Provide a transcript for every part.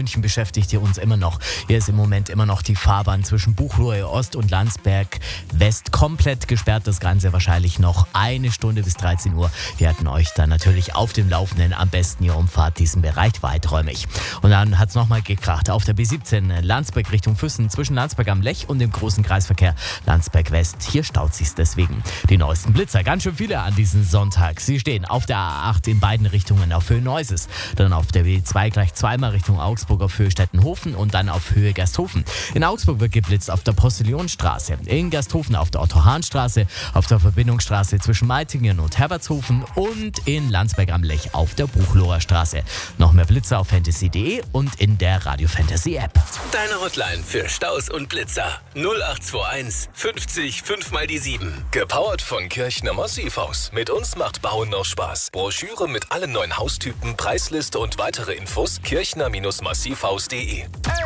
München beschäftigt ihr uns immer noch. Hier ist im Moment immer noch die Fahrbahn zwischen Buchloe Ost und Landsberg West komplett gesperrt. Das Ganze wahrscheinlich noch eine Stunde bis 13 Uhr. Wir hatten euch dann natürlich auf dem Laufenden. Am besten ihr umfahrt diesen Bereich weiträumig. Und dann hat es nochmal gekracht. Auf der B17 Landsberg Richtung Füssen zwischen Landsberg am Lech und dem großen Kreisverkehr Landsberg West. Hier staut sich's deswegen. Die neuesten Blitzer, ganz schön viele an diesem Sonntag. Sie stehen auf der A8 in beiden Richtungen auf Höhe Neuses. Dann auf der B2 gleich zweimal Richtung Augsburg auf Höhe Stettenhofen und dann auf Höhe Gersthofen. In Augsburg wird geblitzt auf der Postillionstraße, in Gersthofen auf der Otto-Hahn-Straße, auf der Verbindungsstraße zwischen Meitingen und Herbertshofen und in Landsberg am Lech auf der Buchloer Straße. Noch mehr Blitzer auf fantasy.de und in der Radio Fantasy App. Deine Hotline für Staus und Blitzer 0821 50 5 mal die 7. Gepowert von Kirchner Massivhaus. Mit uns macht Bauen noch Spaß. Broschüre mit allen neuen Haustypen, Preisliste und weitere Infos kirchner-massivhaus.de. Hey!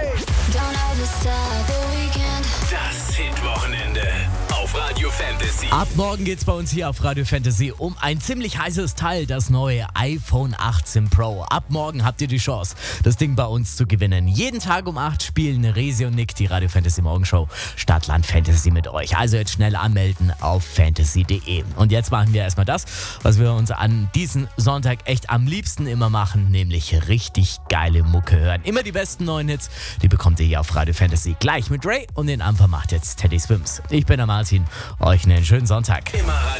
Das Hitwochenende auf Radio Fantasy. Ab morgen geht's bei uns hier auf Radio Fantasy um ein ziemlich heißes Teil, das neue iPhone 18 Pro. Ab morgen habt ihr die Chance, das Ding bei uns zu gewinnen. Jeden Tag um 8 spielen Resi und Nick die Radio Fantasy Morgenshow Stadtland Fantasy mit euch. Also jetzt schnell anmelden auf fantasy.de. Und jetzt machen wir erstmal das, was wir uns an diesem Sonntag echt am liebsten immer machen, nämlich richtig geile Mucke hören. Immer die besten neuen Hits, die bekommt ihr hier auf Radio Fantasy. Gleich mit Ray und den Anfang macht jetzt Teddy Swims. Ich bin der Martin, euch einen schönen Sonntag. Immer